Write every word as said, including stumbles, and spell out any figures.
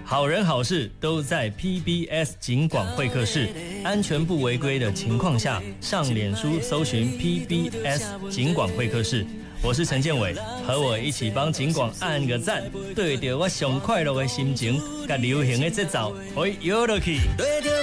好人好事都在 P B S 警广会客室，安全不违规的情况下，上脸书搜寻 P B S 警广会客室。我是陈建伟，和我一起帮警广按个赞，对着我上快乐的心情，甲流行的节奏，可以摇落去。